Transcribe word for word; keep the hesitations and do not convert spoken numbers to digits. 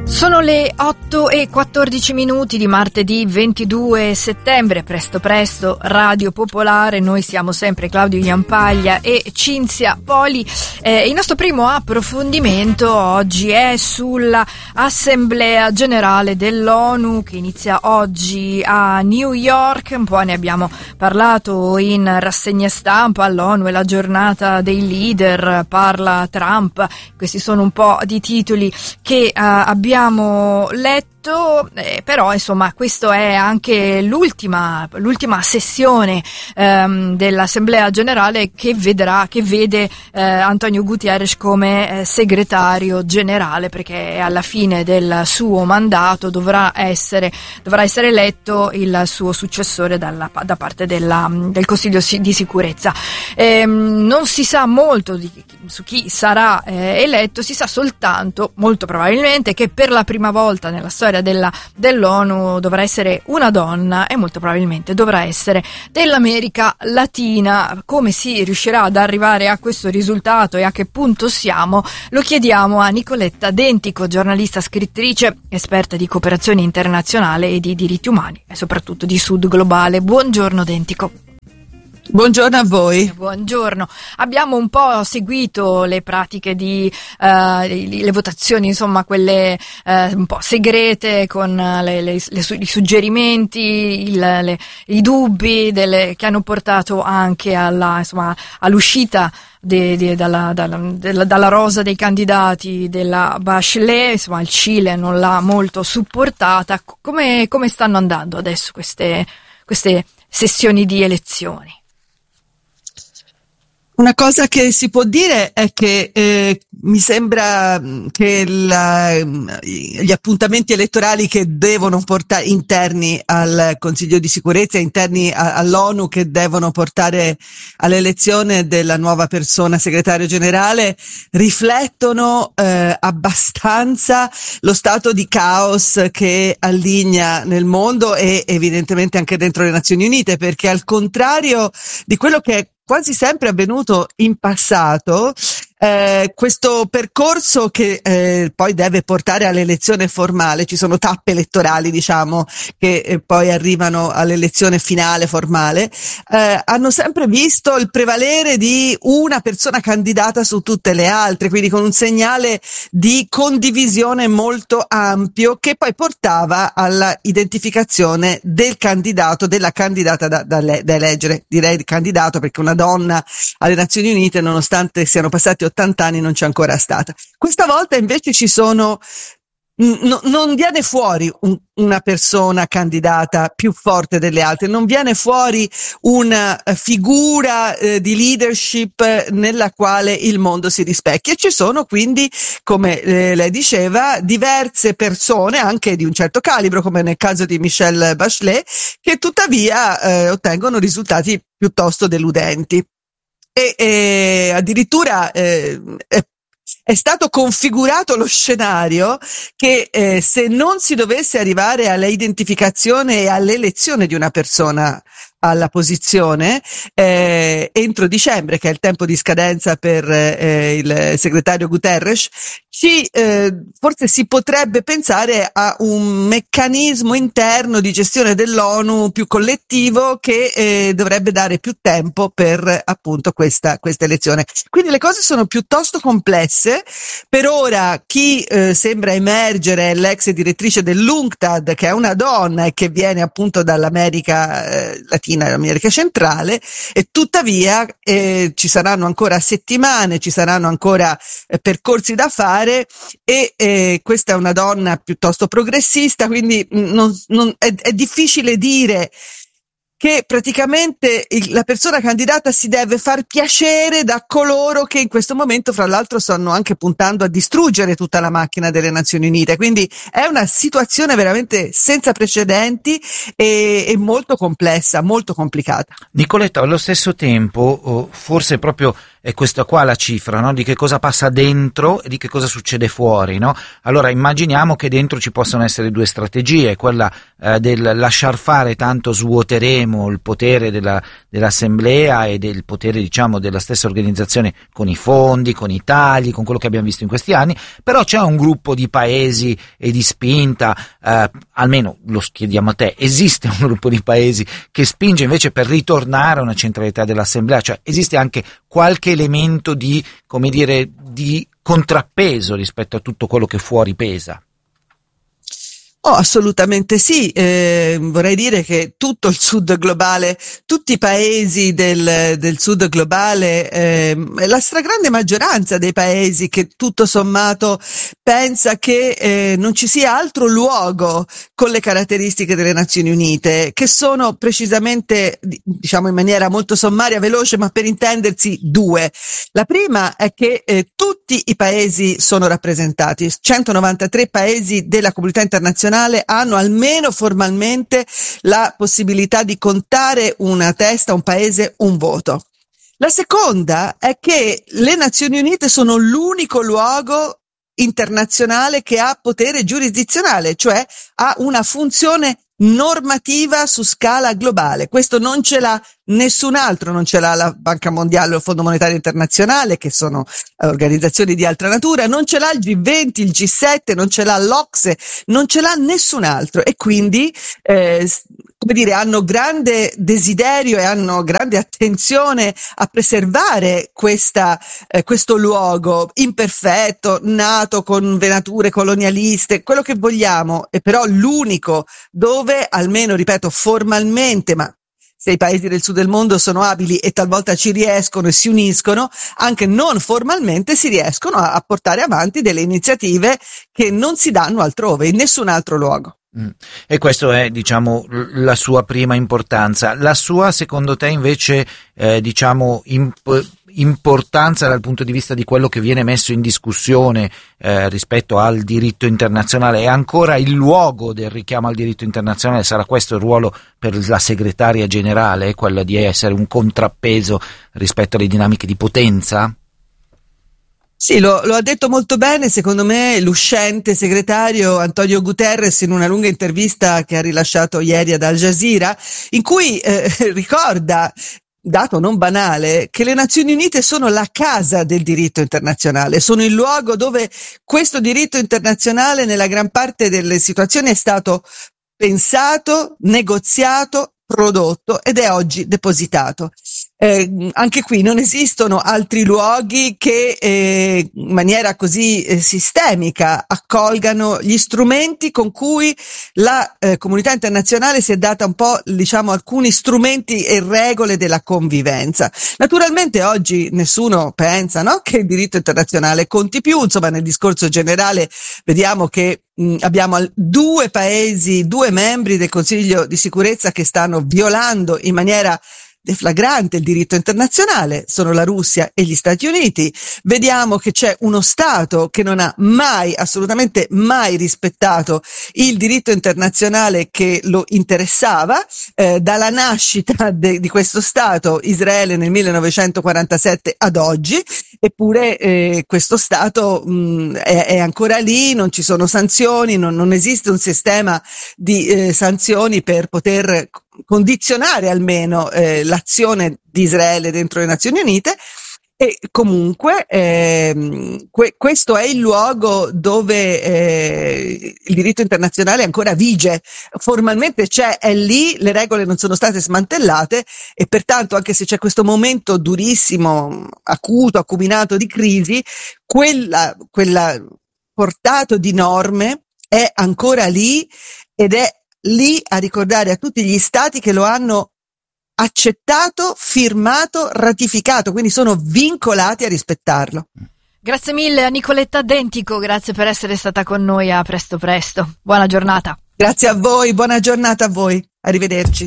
Sono le otto e quattordici minuti di martedì ventidue settembre, presto presto, Radio Popolare, noi siamo sempre Claudio Iampaglia e Cinzia Poli. Eh, il nostro primo approfondimento oggi è sulla Assemblea Generale dell'ONU che inizia oggi a New York. Un po' ne abbiamo parlato in rassegna stampa. All'ONU è la giornata dei leader, parla Trump. Questi sono un po' di titoli che eh, abbiamo letto, eh, però insomma questo è anche l'ultima l'ultima sessione ehm, dell'Assemblea Generale che vedrà che vede eh, Antonio Guterres come eh, segretario generale, perché alla fine del suo mandato dovrà essere dovrà essere eletto il suo successore dalla, da parte della, del Consiglio di Sicurezza. Ehm, non si sa molto di, su chi sarà eh, eletto, si sa soltanto molto probabilmente che per la prima volta nella storia della, dell'ONU dovrà essere una donna e molto probabilmente dovrà essere dell'America Latina. Come si riuscirà ad arrivare a questo risultato e a che punto siamo lo chiediamo a Nicoletta Dentico, giornalista, scrittrice, esperta di cooperazione internazionale e di diritti umani e soprattutto di Sud globale. Buongiorno Dentico. Buongiorno a voi. Buongiorno. Abbiamo un po' seguito le pratiche di uh, le, le votazioni, insomma, quelle uh, un po' segrete con le, le, le, i suggerimenti, il, le, i dubbi delle, che hanno portato anche alla, insomma, all'uscita De, de, dalla, dalla, della, dalla rosa dei candidati della Bachelet. Insomma, il Cile non l'ha molto supportata. Come, come stanno andando adesso queste, queste sessioni di elezioni? Una cosa che si può dire è che eh, mi sembra che la, gli appuntamenti elettorali che devono portare interni al Consiglio di Sicurezza, interni a, all'ONU, che devono portare all'elezione della nuova persona segretario generale, riflettono eh, abbastanza lo stato di caos che alligna nel mondo e evidentemente anche dentro le Nazioni Unite, perché al contrario di quello che è quasi sempre avvenuto in passato, eh, questo percorso che eh, poi deve portare all'elezione formale, ci sono tappe elettorali, diciamo, che eh, poi arrivano all'elezione finale formale, eh, hanno sempre visto il prevalere di una persona candidata su tutte le altre, quindi con un segnale di condivisione molto ampio che poi portava alla identificazione del candidato, della candidata da, da, da eleggere, direi candidato perché una donna alle Nazioni Unite, nonostante siano passati ottanta anni, non c'è ancora stata. Questa volta invece ci sono, no, non viene fuori un, una persona candidata più forte delle altre, non viene fuori una figura eh, di leadership nella quale il mondo si rispecchia, e ci sono quindi, come eh, lei diceva, diverse persone anche di un certo calibro, come nel caso di Michelle Bachelet, che tuttavia eh, ottengono risultati piuttosto deludenti. E, e addirittura eh, è, è stato configurato lo scenario che eh, se non si dovesse arrivare alla identificazione e all'elezione di una persona alla posizione eh, entro dicembre, che è il tempo di scadenza per eh, il segretario Guterres, ci, eh, forse si potrebbe pensare a un meccanismo interno di gestione dell'ONU più collettivo che eh, dovrebbe dare più tempo per appunto questa, questa elezione. Quindi le cose sono piuttosto complesse. Per ora chi eh, sembra emergere è l'ex direttrice dell'UNCTAD, che è una donna e che viene appunto dall'America eh, Latina, l'America centrale, e tuttavia eh, ci saranno ancora settimane, ci saranno ancora eh, percorsi da fare, e eh, questa è una donna piuttosto progressista, quindi non, non, è, è difficile dire che praticamente il, la persona candidata si deve far piacere da coloro che in questo momento, fra l'altro, stanno anche puntando a distruggere tutta la macchina delle Nazioni Unite. Quindi è una situazione veramente senza precedenti e, e molto complessa, molto complicata. Nicoletta, allo stesso tempo, forse proprio è questa qua la cifra, no? Di che cosa passa dentro e di che cosa succede fuori, no? Allora immaginiamo che dentro ci possano essere due strategie, quella eh, del lasciar fare, tanto svuoteremo il potere della, dell'assemblea e del potere, diciamo, della stessa organizzazione con i fondi, con i tagli, con quello che abbiamo visto in questi anni, però c'è un gruppo di paesi e di spinta, eh, almeno lo chiediamo a te, esiste un gruppo di paesi che spinge invece per ritornare a una centralità dell'assemblea, cioè esiste anche qualche elemento di, come dire, di contrappeso rispetto a tutto quello che fuori pesa? Oh, assolutamente sì, eh, vorrei dire che tutto il sud globale, tutti i paesi del, del sud globale, eh, la stragrande maggioranza dei paesi che tutto sommato pensa che eh, non ci sia altro luogo con le caratteristiche delle Nazioni Unite, che sono precisamente, diciamo in maniera molto sommaria, veloce, ma per intendersi due. La prima è che eh, tutti i paesi sono rappresentati, centonovantatré paesi della comunità internazionale hanno almeno formalmente la possibilità di contare una testa, un paese, un voto. La seconda è che le Nazioni Unite sono l'unico luogo internazionale che ha potere giurisdizionale, cioè ha una funzione normativa su scala globale. Questo non ce l'ha nessun altro, non ce l'ha la Banca Mondiale o il Fondo Monetario Internazionale, che sono organizzazioni di altra natura, non ce l'ha il G venti, il G sette, non ce l'ha l'Ocse, non ce l'ha nessun altro, e quindi eh, come dire, hanno grande desiderio e hanno grande attenzione a preservare questa, eh, questo luogo imperfetto, nato con venature colonialiste, quello che vogliamo, e però l'unico dove, almeno, ripeto, formalmente, ma se i paesi del sud del mondo sono abili e talvolta ci riescono e si uniscono, anche non formalmente si riescono a, a portare avanti delle iniziative che non si danno altrove, in nessun altro luogo. Mm. E questo è, diciamo, la sua prima importanza. La sua, secondo te, invece, eh, diciamo, imp- importanza dal punto di vista di quello che viene messo in discussione eh, rispetto al diritto internazionale, è ancora il luogo del richiamo al diritto internazionale? Sarà questo il ruolo per la segretaria generale, quello di essere un contrappeso rispetto alle dinamiche di potenza? Sì, lo, lo ha detto molto bene, secondo me, l'uscente segretario Antonio Guterres in una lunga intervista che ha rilasciato ieri ad Al Jazeera, in cui eh, ricorda, dato non banale, che le Nazioni Unite sono la casa del diritto internazionale, sono il luogo dove questo diritto internazionale nella gran parte delle situazioni è stato pensato, negoziato, prodotto ed è oggi depositato. Eh, anche qui non esistono altri luoghi che eh, in maniera così eh, sistemica accolgano gli strumenti con cui la eh, comunità internazionale si è data un po', diciamo, alcuni strumenti e regole della convivenza. Naturalmente oggi nessuno pensa, no, che il diritto internazionale conti più, insomma nel discorso generale vediamo che mh, abbiamo due paesi, due membri del Consiglio di sicurezza che stanno violando in maniera deflagrante il diritto internazionale, sono la Russia e gli Stati Uniti. Vediamo che c'è uno Stato che non ha mai, assolutamente mai rispettato il diritto internazionale che lo interessava, eh, dalla nascita de, di questo Stato, Israele, nel millenovecentoquarantasette ad oggi, eppure eh, questo Stato mh, è, è ancora lì, non ci sono sanzioni, non, non esiste un sistema di eh, sanzioni per poter condizionare almeno eh, l'azione di Israele dentro le Nazioni Unite, e comunque eh, que- questo è il luogo dove eh, il diritto internazionale ancora vige, formalmente c'è, è lì, le regole non sono state smantellate e pertanto anche se c'è questo momento durissimo, acuto, acuminato di crisi, quella, quella portato di norme è ancora lì ed è lì a ricordare a tutti gli stati che lo hanno accettato, firmato, ratificato, quindi sono vincolati a rispettarlo. Grazie mille a Nicoletta Dentico, grazie per essere stata con noi a Presto Presto. Buona giornata. Grazie a voi, buona giornata a voi. Arrivederci.